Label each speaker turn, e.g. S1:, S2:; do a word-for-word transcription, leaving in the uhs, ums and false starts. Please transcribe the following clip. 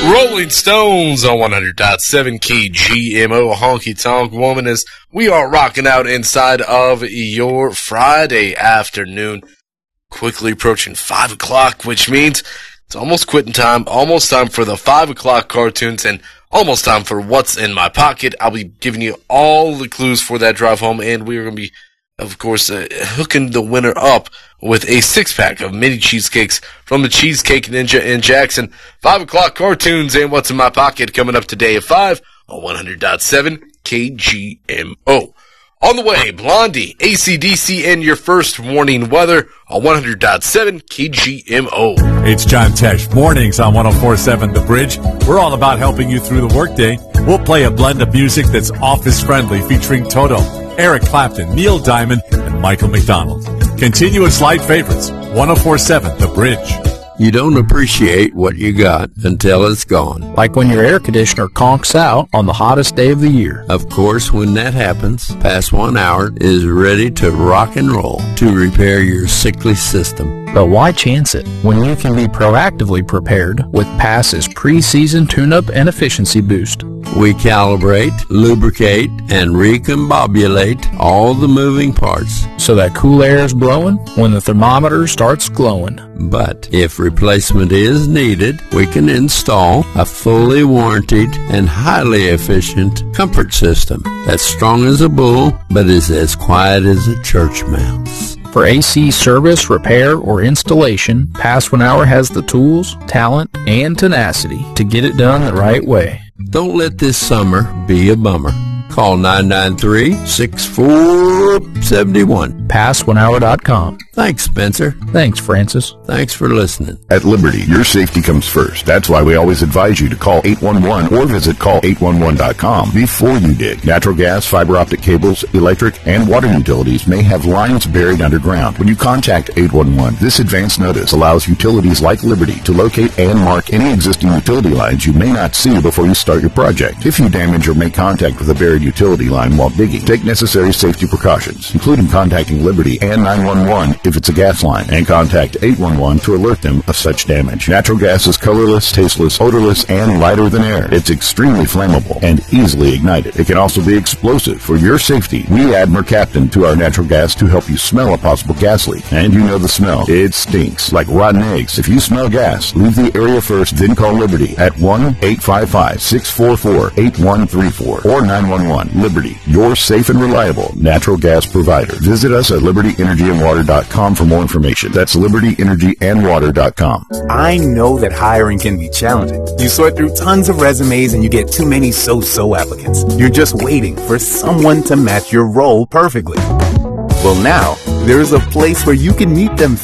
S1: Rolling Stones on one hundred point seven K G M O, Honky Tonk Woman, as we are rocking out inside of your Friday afternoon. Quickly approaching five o'clock, which means it's almost quitting time, almost time for the five o'clock cartoons, and almost time for What's in My Pocket. I'll be giving you all the clues for that drive home, and we're going to be, of course, uh, hooking the winner up with a six-pack of mini cheesecakes from the Cheesecake Ninja in Jackson. Five o'clock cartoons and What's in My Pocket coming up today at five on one hundred point seven K G M O. On the way, Blondie, A C D C, and your first warning weather on one hundred point seven K G M O.
S2: It's John Tesh. Mornings on one oh four point seven The Bridge. We're all about helping you through the workday. We'll play a blend of music that's office-friendly, featuring Toto, Eric Clapton, Neil Diamond, and Michael McDonald. Continuous light favorites, one oh four point seven The Bridge.
S3: You don't appreciate what you got until it's gone.
S4: Like when your air conditioner conks out on the hottest day of the year.
S3: Of course, when that happens, Past One Hour is ready to rock and roll to repair your sickly system.
S4: But why chance it when you can be proactively prepared with Pass's pre-season tune-up and efficiency boost?
S3: We calibrate, lubricate, and recombobulate all the moving parts
S4: so that cool air is blowing when the thermometer starts glowing.
S3: But if replacement is needed, we can install a fully warranted and highly efficient comfort system that's strong as a bull but is as quiet as a church mouse.
S4: For A C service, repair, or installation, Past One Hour has the tools, talent, and tenacity to get it done the right way.
S3: Don't let this summer be a bummer. Call nine nine three, six four seven one.
S4: Past one hour dot com.
S3: Thanks, Spencer.
S4: Thanks, Francis.
S3: Thanks for listening.
S5: At Liberty, your safety comes first. That's why we always advise you to call eight one one or visit call eight one one dot com before you dig. Natural gas, fiber optic cables, electric, and water utilities may have lines buried underground. When you contact eight one one, this advance notice allows utilities like Liberty to locate and mark any existing utility lines you may not see before you start your project. If you damage or make contact with a buried utility line while digging, take necessary safety precautions, including contacting Liberty and nine one one if it's a gas line, and contact eight one one to alert them of such damage. Natural gas is colorless, tasteless, odorless, and lighter than air. It's extremely flammable and easily ignited. It can also be explosive. For your safety, we add mercaptan to our natural gas to help you smell a possible gas leak. And you know the smell. It stinks like rotten eggs. If you smell gas, leave the area first, then call Liberty at one eight five five, six four four, eight one three four or nine one one. Liberty, your safe and reliable natural gas provider. Visit us at liberty energy and water dot com for more information. That's liberty energy and water dot com.
S6: I know that hiring can be challenging. You sort through tons of resumes and you get too many so-so applicants. You're just waiting for someone to match your role perfectly. Well, now, there's a place where you can meet them